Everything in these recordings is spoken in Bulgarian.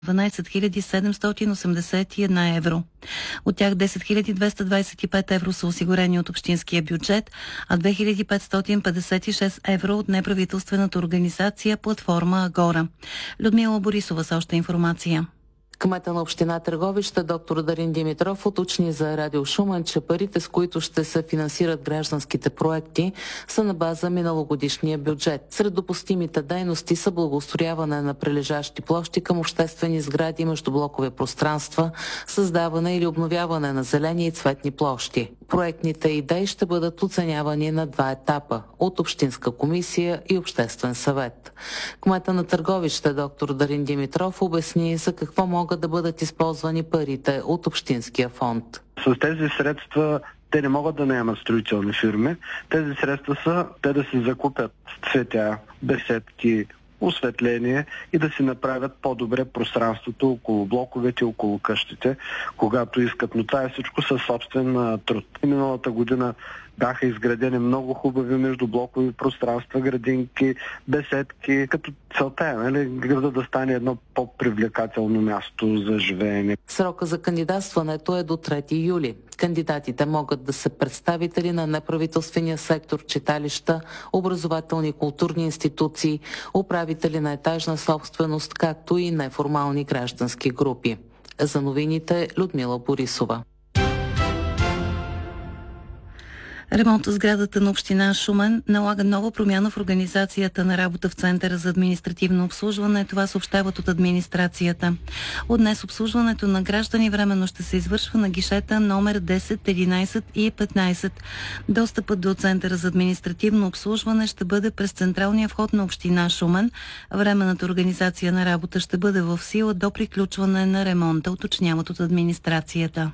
12 781 евро. От тях 10 225 евро са осигурени от общинския бюджет, а 2556 евро от неправителствената организация платформа Агора. Людмила Борисова с още информация. Кмета на община Търговище доктор Дарин Димитров уточни за Радио Шумен, че парите, с които ще се финансират гражданските проекти, са на база миналогодишния бюджет. Сред допустимите дейности са благоустрояване на прилежащи площи към обществени сгради, междублокови пространства, създаване или обновяване на зелени и цветни площи. Проектните идеи ще бъдат оценявани на 2 етапа – от Общинска комисия и Обществен съвет. Кмета на Търговище доктор Дарин Димитров обясни за какво могат да бъдат използвани парите от Общинския фонд. С тези средства те не могат да наемат строителни фирми. Тези средства са те да си закупят цветя, беседки, осветление и да си направят по-добре пространството около блоковете, около къщите, когато искат. Но това е всичко със собствен труд. Миналата година бяха изградени много хубави междублокови пространства, градинки, беседки, като целта е, града да стане едно по-привлекателно място за живеене. Срока за кандидатстването е до 3 юли. Кандидатите могат да са представители на неправителствения сектор, читалища, образователни и културни институции, управители на етажна собственост, както и неформални граждански групи. За новините Людмила Борисова. Ремонт в сградата на община Шумен налага нова промяна в организацията на работа в Центъра за административно обслужване. Това съобщават от администрацията. От днес обслужването на граждани временно ще се извършва на гишета номер 10, 11 и 15. Достъпът до Центъра за административно обслужване ще бъде през централния вход на община Шумен. Временната организация на работа ще бъде в сила до приключване на ремонта, уточняват от администрацията.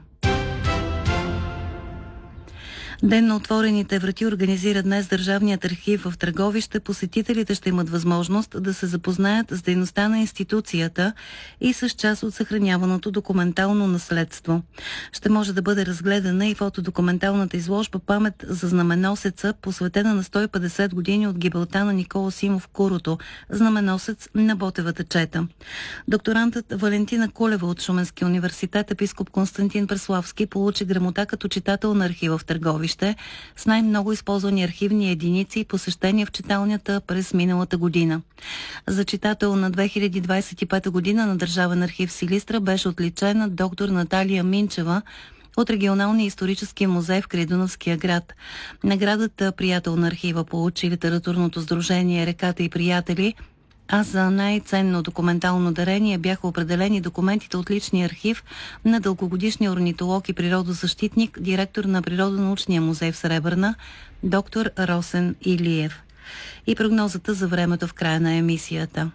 Ден на отворените врати организира днес Държавният архив в Търговище. Посетителите ще имат възможност да се запознаят с дейността на институцията и с част от съхраняваното документално наследство. Ще може да бъде разгледана и фотодокументалната изложба "Памет за знаменосеца", посветена на 150 години от гибелта на Никола Симов Курото, знаменосец на Ботевата чета. Докторантът Валентина Кулева от Шуменския университет, епископ Константин Преславски, получи грамота като читател на архива в Търговище с най-много използвани архивни единици и посещения в читалнята през миналата година. За читател на 2025 година на Държавен архив Силистра беше отличена доктор Наталия Минчева от Регионалния исторически музей в Крайдунавския град. Наградата "Приятел на архива" получи литературното сдружение "Реката и приятели", а за най-ценно документално дарение бяха определени документите от личния архив на дългогодишния орнитолог и природозащитник, директор на Природонаучния музей в Сребърна, доктор Росен Илиев. И прогнозата за времето в края на емисията.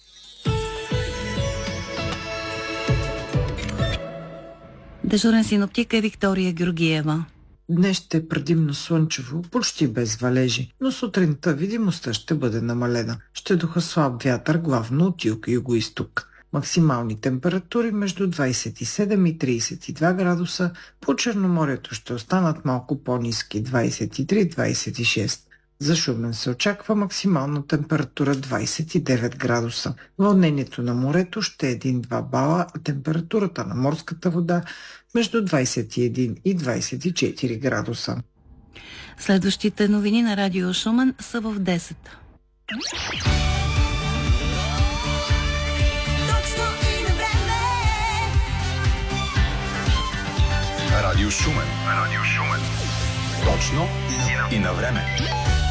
Дежурен синоптик е Виктория Георгиева. Днес ще е предимно слънчево, почти без валежи, но сутринта видимостта ще бъде намалена. Ще духа слаб вятър, главно от юг и югоизток. Максимални температури между 27 и 32 градуса, по Черноморието ще останат малко по-ниски 23-26. За Шумен се очаква максимална температура 29 градуса. Вълнението на морето ще е 1-2 бала, а температурата на морската вода между 21 и 24 градуса. Следващите новини на Радио Шумен са в 10. Радио Шумен. Точно и на време.